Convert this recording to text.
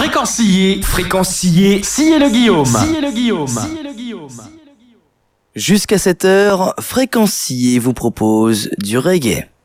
Fréquencier, sciez le Guillaume. Jusqu'à 7h, Fréquencier vous propose du reggae.